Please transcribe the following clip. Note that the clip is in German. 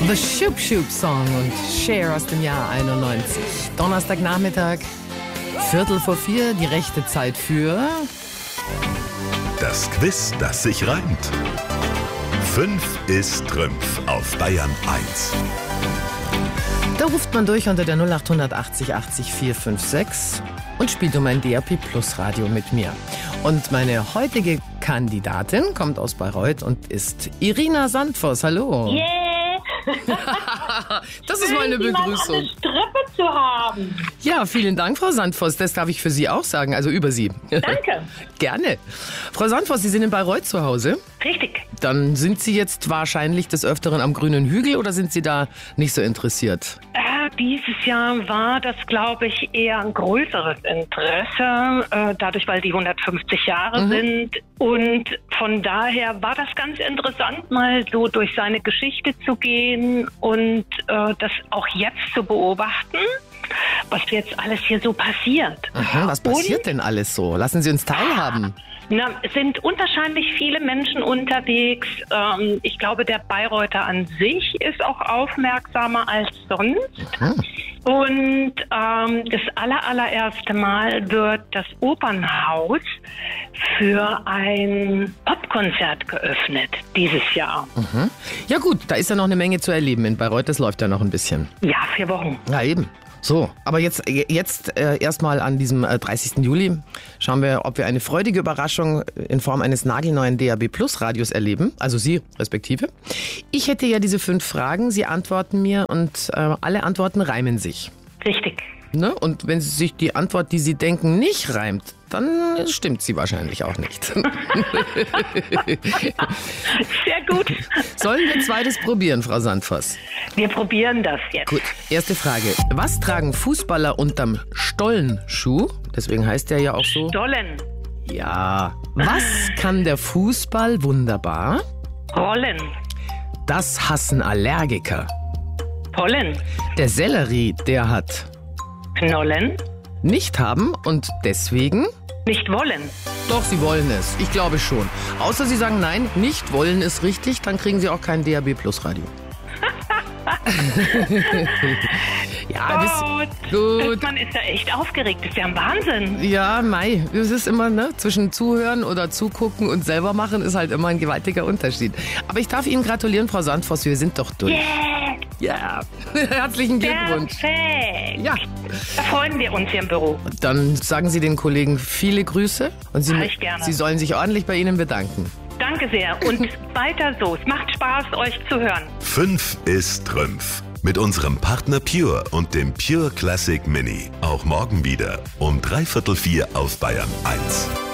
The Shoop Shoop Song und Cher aus dem Jahr 91. Donnerstagnachmittag, 3:45, die rechte Zeit für... Das Quiz, das sich reimt. 5 ist Trümpf auf Bayern 1. Da ruft man durch unter der 0880 80 456 und spielt um ein DAB Plus Radio mit mir. Und meine heutige Kandidatin kommt aus Bayreuth und ist Irina Sandvoss. Hallo. Yeah! Das ist meine Begrüßung. Eine Strippe zu haben. Ja, vielen Dank, Frau Sandvoss. Das darf ich für Sie auch sagen, also über Sie. Danke. Gerne. Frau Sandvoss, Sie sind in Bayreuth zu Hause. Richtig. Dann sind Sie jetzt wahrscheinlich des Öfteren am grünen Hügel oder sind Sie da nicht so interessiert? Dieses Jahr war das, glaube ich, eher ein größeres Interesse, dadurch, weil die 150 Jahre sind. Und von daher war das ganz interessant, mal so durch seine Geschichte zu gehen und das auch jetzt zu beobachten, was jetzt alles hier so passiert. Aha, was passiert denn alles so? Lassen Sie uns teilhaben. Es sind unwahrscheinlich viele Menschen unterwegs. Ich glaube, der Bayreuther an sich ist auch aufmerksamer als sonst. Aha. Und das allererste Mal wird das Opernhaus für ein Popkonzert geöffnet dieses Jahr. Mhm. Ja gut, da ist ja noch eine Menge zu erleben in Bayreuth. Das läuft ja noch ein bisschen. Ja, 4 Wochen. Ja, eben. So, aber jetzt erstmal an diesem 30. Juli schauen wir, ob wir eine freudige Überraschung in Form eines nagelneuen DAB Plus Radios erleben, also Sie respektive. Ich hätte ja diese 5 Fragen, Sie antworten mir und alle Antworten reimen sich. Richtig. Ne? Und wenn sich die Antwort, die Sie denken, nicht reimt, dann stimmt sie wahrscheinlich auch nicht. Sehr gut. Sollen wir zweites probieren, Frau Sandvoss? Wir probieren das jetzt. Gut, erste Frage. Was tragen Fußballer unterm Stollenschuh? Deswegen heißt der ja auch so. Stollen. Ja. Was kann der Fußball wunderbar? Rollen. Das hassen Allergiker. Pollen. Der Sellerie, der hat Knollen. nicht haben und deswegen... Nicht wollen. Doch, Sie wollen es. Ich glaube schon. Außer Sie sagen nein, nicht wollen ist richtig, dann kriegen Sie auch kein DAB Plus Radio. Ja, gut. Man ist ja echt aufgeregt. Das ist ja ein Wahnsinn. Ja, Mai. Es ist immer, zwischen Zuhören oder Zugucken und selber machen ist halt immer ein gewaltiger Unterschied. Aber ich darf Ihnen gratulieren, Frau Sandvoss. Wir sind doch durch. Ja. Herzlichen Glückwunsch. Perfekt. Ja. Da freuen wir uns hier im Büro. Dann sagen Sie den Kollegen viele Grüße und Mach ich gerne. Sie sollen sich ordentlich bei Ihnen bedanken. Danke sehr und weiter so. Es macht Spaß, euch zu hören. 5 ist Trümpf. Mit unserem Partner Pure und dem Pure Classic Mini. Auch morgen wieder um 3:45 auf Bayern 1.